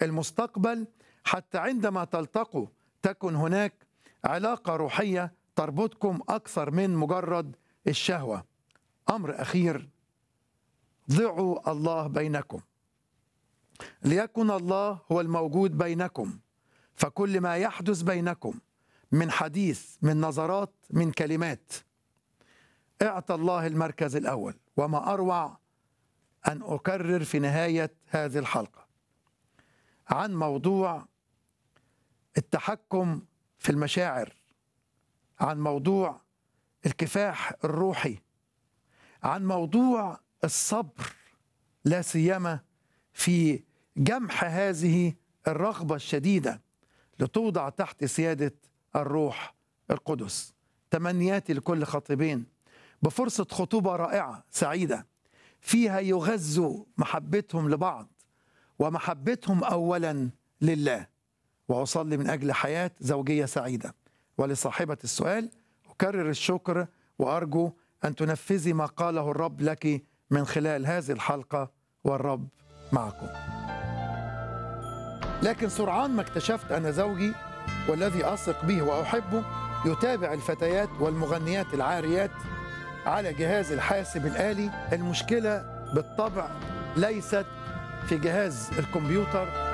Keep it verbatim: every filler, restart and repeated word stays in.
المستقبل، حتى عندما تلتقوا تكن هناك علاقة روحية تربطكم أكثر من مجرد الشهوة. أمر أخير، ضعوا الله بينكم، ليكن الله هو الموجود بينكم، فكل ما يحدث بينكم من حديث، من نظرات، من كلمات، اعطى الله المركز الأول. وما أروع أن أكرر في نهاية هذه الحلقة عن موضوع التحكم في المشاعر، عن موضوع الكفاح الروحي، عن موضوع الصبر، لا سيما في جمح هذه الرغبة الشديدة لتوضع تحت سيادة الروح القدس. تمنياتي لكل خطيبين بفرصة خطوبة رائعة سعيدة فيها يغذوا محبتهم لبعض ومحبتهم أولا لله. وأصلي من أجل حياة زوجية سعيدة. ولصاحبة السؤال أكرر الشكر وأرجو أن تنفذي ما قاله الرب لك من خلال هذه الحلقة، والرب معكم. لكن سرعان ما اكتشفت أن زوجي والذي أثق به وأحبه يتابع الفتيات والمغنيات العاريات على جهاز الحاسب الآلي. المشكلة بالطبع ليست في جهاز الكمبيوتر